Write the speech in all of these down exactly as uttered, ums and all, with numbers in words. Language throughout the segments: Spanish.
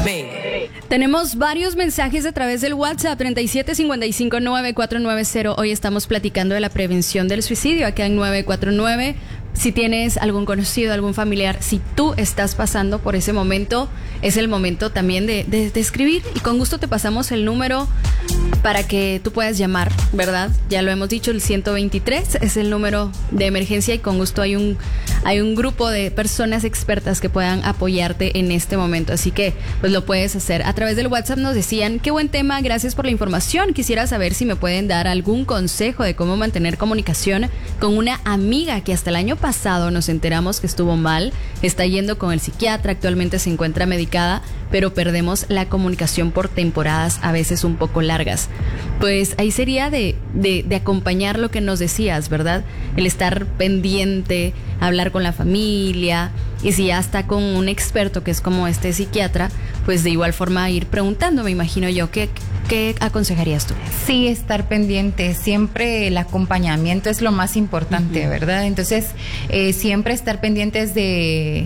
Tenemos varios mensajes a través del WhatsApp treinta y siete cincuenta y cinco nueve cuatro nueve cero. Hoy estamos platicando de la prevención del suicidio acá en nueve cuatro nueve. Si tienes algún conocido, algún familiar, si tú estás pasando por ese momento, es el momento también de, de, de escribir, y con gusto te pasamos el número para que tú puedas llamar, ¿verdad? Ya lo hemos dicho, el ciento veintitrés es el número de emergencia, y con gusto hay un, hay un grupo de personas expertas que puedan apoyarte en este momento, así que pues lo puedes hacer. A través del WhatsApp nos decían, qué buen tema, gracias por la información, quisiera saber si me pueden dar algún consejo de cómo mantener comunicación con una amiga que hasta el año pasado nos enteramos que estuvo mal, está yendo con el psiquiatra, actualmente se encuentra medicada, pero perdemos la comunicación por temporadas, a veces un poco largas. Pues ahí sería de, de, de acompañar lo que nos decías, ¿verdad? El estar pendiente, hablar con la familia, y si ya está con un experto que es como este psiquiatra, pues de igual forma ir preguntando, me imagino yo, ¿qué, qué aconsejarías tú? Sí, estar pendiente, siempre el acompañamiento es lo más importante, uh-huh. ¿verdad? Entonces, eh, siempre estar pendientes de,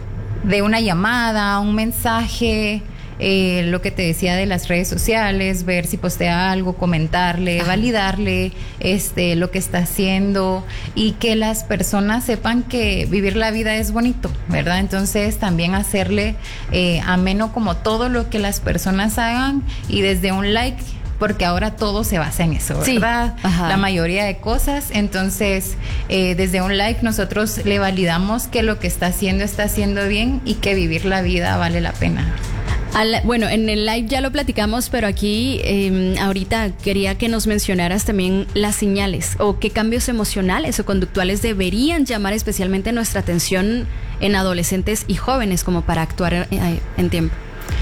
de una llamada, un mensaje, Eh, lo que te decía de las redes sociales, ver si postea algo, comentarle, Ajá. validarle este, lo que está haciendo, y que las personas sepan que vivir la vida es bonito, ¿verdad? Entonces también hacerle eh, ameno como todo lo que las personas hagan, y desde un like, porque ahora todo se basa en eso, ¿verdad? Sí. La mayoría de cosas. Entonces, eh, desde un like nosotros le validamos que lo que está haciendo está haciendo bien, y que vivir la vida vale la pena. Al, bueno, en el live ya lo platicamos, pero aquí eh, ahorita quería que nos mencionaras también las señales, o qué cambios emocionales o conductuales deberían llamar especialmente nuestra atención en adolescentes y jóvenes, como para actuar en, en tiempo.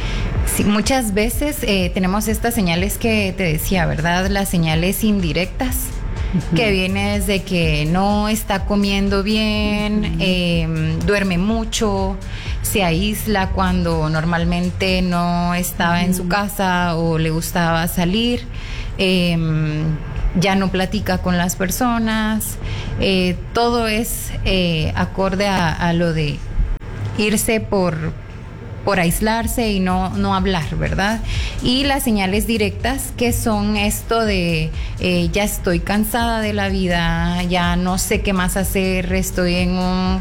Sí, muchas veces eh, tenemos estas señales que te decía, ¿verdad? Las señales indirectas, uh-huh. que viene desde que no está comiendo bien, uh-huh. eh, duerme mucho, se aísla cuando normalmente no estaba uh-huh. en su casa o le gustaba salir, eh, ya no platica con las personas, eh, todo es eh, acorde a, a lo de irse por... por aislarse y no, no hablar, ¿verdad? Y las señales directas, que son esto de eh, ya estoy cansada de la vida, ya no sé qué más hacer, estoy en un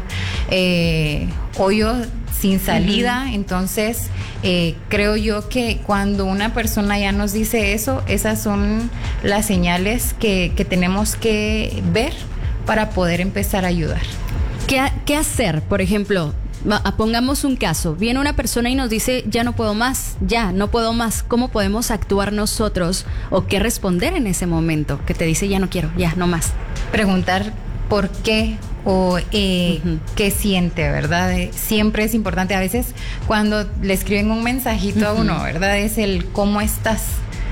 eh, hoyo sin salida. Uh-huh. Entonces eh, creo yo que cuando una persona ya nos dice eso, esas son las señales que, que tenemos que ver para poder empezar a ayudar. ¿Qué, qué hacer? Por ejemplo, pongamos un caso, viene una persona y nos dice, ya no puedo más, ya no puedo más. ¿Cómo podemos actuar nosotros, o qué responder en ese momento que te dice, ya no quiero, ya no más? Preguntar por qué o eh, uh-huh. qué siente, ¿verdad? Siempre es importante. A veces cuando le escriben un mensajito uh-huh. a uno, ¿verdad? Es el ¿cómo estás?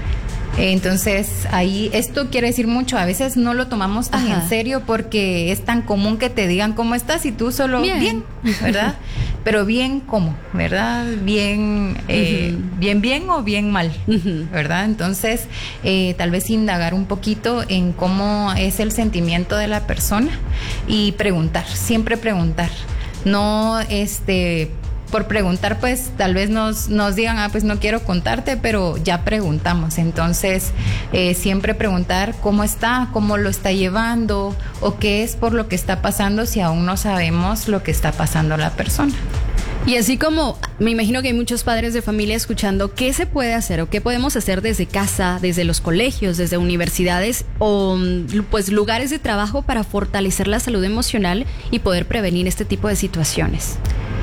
Entonces ahí esto quiere decir mucho. A veces no lo tomamos tan Ajá. en serio, porque es tan común que te digan cómo estás y tú solo bien, bien ¿verdad? Pero bien cómo, ¿verdad? Bien, eh, uh-huh. bien bien o bien mal, uh-huh. ¿verdad? Entonces eh, tal vez indagar un poquito en cómo es el sentimiento de la persona, y preguntar, siempre preguntar, no este por preguntar, pues tal vez nos, nos digan, ah, pues no quiero contarte, pero ya preguntamos. Entonces, eh, siempre preguntar cómo está, cómo lo está llevando, o qué es por lo que está pasando, si aún no sabemos lo que está pasando la persona. Y así como me imagino que hay muchos padres de familia escuchando, ¿qué se puede hacer o qué podemos hacer desde casa, desde los colegios, desde universidades o pues lugares de trabajo para fortalecer la salud emocional y poder prevenir este tipo de situaciones?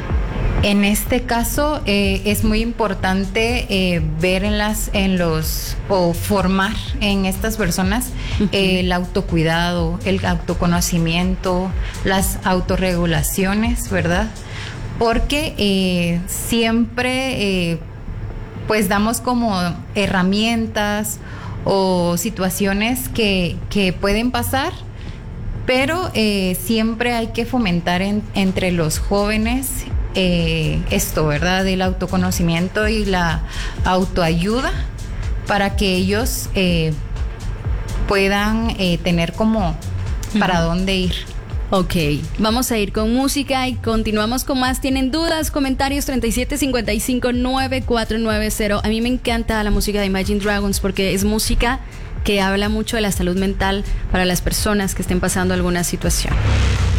En este caso eh, es muy importante eh, ver en las, en los, o formar en estas personas uh-huh. eh, el autocuidado, el autoconocimiento, las autorregulaciones, ¿verdad? Porque eh, siempre eh, pues damos como herramientas o situaciones que, que pueden pasar, pero eh, siempre hay que fomentar en, entre los jóvenes Eh, esto, ¿verdad? El autoconocimiento y la autoayuda, para que ellos eh, puedan eh, tener como para uh-huh. dónde ir. Ok, vamos a ir con música y continuamos con más. ¿Tienen dudas? Comentarios treinta y siete cincuenta y cinco, noventa y cuatro noventa. A mí me encanta la música de Imagine Dragons porque es música que habla mucho de la salud mental para las personas que estén pasando alguna situación.